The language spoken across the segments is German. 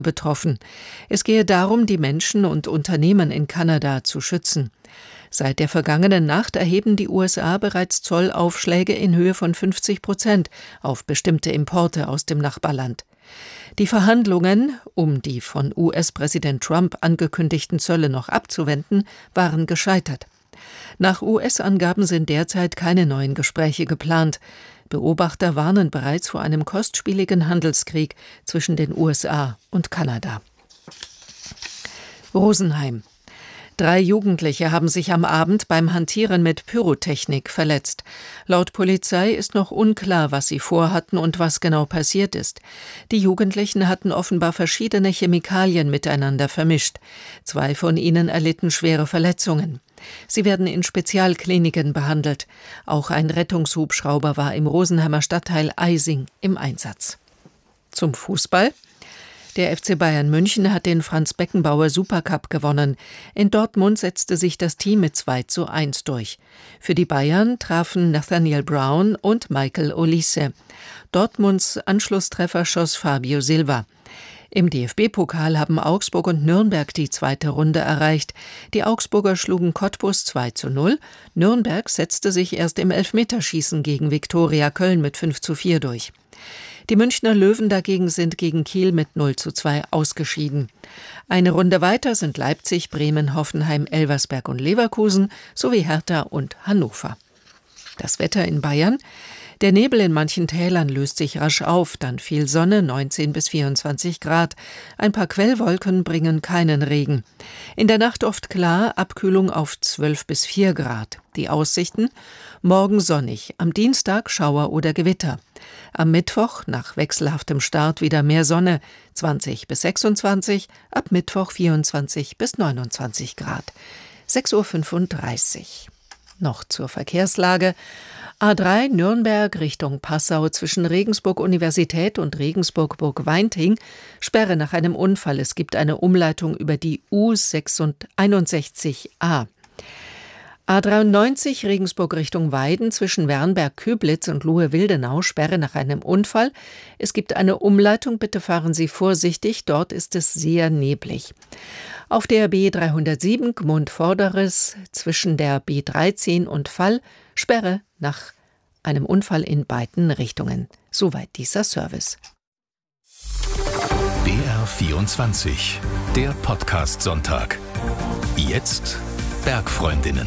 betroffen. Es gehe darum, die Menschen und Unternehmen in Kanada zu schützen. Seit der vergangenen Nacht erheben die USA bereits Zollaufschläge in Höhe von 50% auf bestimmte Importe aus dem Nachbarland. Die Verhandlungen, um die von US-Präsident Trump angekündigten Zölle noch abzuwenden, waren gescheitert. Nach US-Angaben sind derzeit keine neuen Gespräche geplant. Beobachter warnen bereits vor einem kostspieligen Handelskrieg zwischen den USA und Kanada. Rosenheim. 3 Jugendliche haben sich am Abend beim Hantieren mit Pyrotechnik verletzt. Laut Polizei ist noch unklar, was sie vorhatten und was genau passiert ist. Die Jugendlichen hatten offenbar verschiedene Chemikalien miteinander vermischt. 2 von ihnen erlitten schwere Verletzungen. Sie werden in Spezialkliniken behandelt. Auch ein Rettungshubschrauber war im Rosenheimer Stadtteil Eising im Einsatz. Zum Fußball. Der FC Bayern München hat den Franz-Beckenbauer Supercup gewonnen. In Dortmund setzte sich das Team mit 2:1 durch. Für die Bayern trafen Nathaniel Brown und Michael Olise. Dortmunds Anschlusstreffer schoss Fabio Silva. Im DFB-Pokal haben Augsburg und Nürnberg die zweite Runde erreicht. Die Augsburger schlugen Cottbus 2:0. Nürnberg setzte sich erst im Elfmeterschießen gegen Viktoria Köln mit 5:4 durch. Die Münchner Löwen dagegen sind gegen Kiel mit 0:2 ausgeschieden. Eine Runde weiter sind Leipzig, Bremen, Hoffenheim, Elversberg und Leverkusen sowie Hertha und Hannover. Das Wetter in Bayern. Der Nebel in manchen Tälern löst sich rasch auf, dann viel Sonne, 19 bis 24 Grad. Ein paar Quellwolken bringen keinen Regen. In der Nacht oft klar, Abkühlung auf 12 bis 4 Grad. Die Aussichten? Morgen sonnig, am Dienstag Schauer oder Gewitter. Am Mittwoch, nach wechselhaftem Start, wieder mehr Sonne, 20 bis 26, ab Mittwoch 24 bis 29 Grad. 6:35 Uhr. Noch zur Verkehrslage. A3 Nürnberg Richtung Passau zwischen Regensburg-Universität und Regensburg-Burg-Weinting. Sperre nach einem Unfall. Es gibt eine Umleitung über die U61a. A93 Regensburg Richtung Weiden zwischen Wernberg-Köblitz und Lohe-Wildenau. Sperre nach einem Unfall. Es gibt eine Umleitung. Bitte fahren Sie vorsichtig. Dort ist es sehr neblig. Auf der B307 Gmund-Vorderes zwischen der B13 und Fall. Sperre nach einem Unfall in beiden Richtungen. Soweit dieser Service. BR24, der Podcast Sonntag. Jetzt Bergfreundinnen.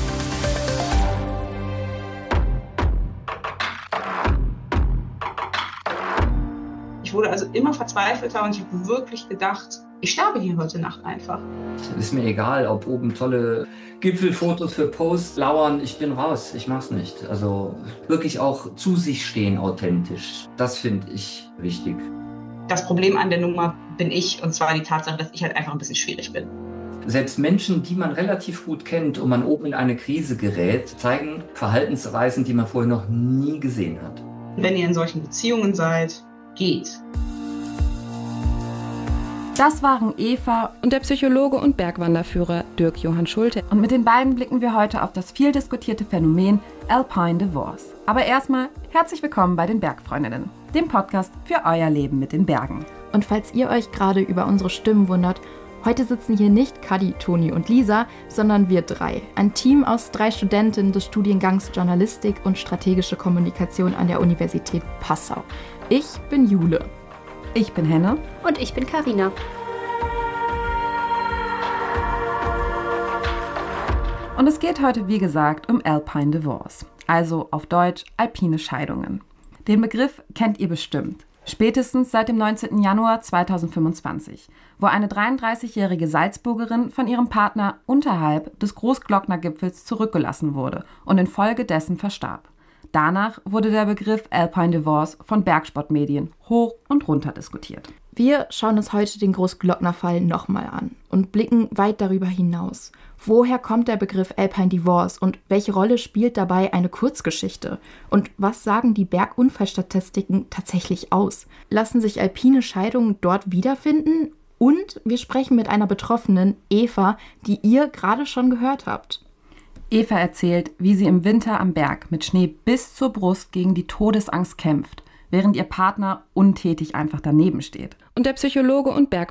Ich wurde also immer verzweifelter und ich habe wirklich gedacht, ich sterbe hier heute Nacht einfach. Ist mir egal, ob oben tolle Gipfelfotos für Posts lauern. Ich bin raus, ich mach's nicht. Also wirklich auch zu sich stehen authentisch. Das finde ich wichtig. Das Problem an der Nummer bin ich, und zwar die Tatsache, dass ich halt einfach ein bisschen schwierig bin. Selbst Menschen, die man relativ gut kennt und man oben in eine Krise gerät, zeigen Verhaltensweisen, die man vorher noch nie gesehen hat. Wenn ihr in solchen Beziehungen seid, geht. Das waren Eva und der Psychologe und Bergwanderführer Dirk Johann Schulte. Und mit den beiden blicken wir heute auf das viel diskutierte Phänomen Alpine Divorce. Aber erstmal herzlich willkommen bei den Bergfreundinnen, dem Podcast für euer Leben mit den Bergen. Und falls ihr euch gerade über unsere Stimmen wundert, heute sitzen hier nicht Kadi, Toni und Lisa, sondern wir 3. Ein Team aus 3 Studentinnen des Studiengangs Journalistik und strategische Kommunikation an der Universität Passau. Ich bin Jule. Ich bin Henne. Und ich bin Carina. Und es geht heute, wie gesagt, um Alpine Divorce, also auf Deutsch alpine Scheidungen. Den Begriff kennt ihr bestimmt, spätestens seit dem 19. Januar 2025, wo eine 33-jährige Salzburgerin von ihrem Partner unterhalb des Großglocknergipfels zurückgelassen wurde und infolgedessen verstarb. Danach wurde der Begriff Alpine Divorce von Bergsportmedien hoch und runter diskutiert. Wir schauen uns heute den Großglocknerfall nochmal an und blicken weit darüber hinaus. Woher kommt der Begriff Alpine Divorce und welche Rolle spielt dabei eine Kurzgeschichte? Und was sagen die Bergunfallstatistiken tatsächlich aus? Lassen sich alpine Scheidungen dort wiederfinden? Und wir sprechen mit einer Betroffenen, Eva, die ihr gerade schon gehört habt. Eva erzählt, wie sie im Winter am Berg mit Schnee bis zur Brust gegen die Todesangst kämpft, während ihr Partner untätig einfach daneben steht. Und der Psychologe und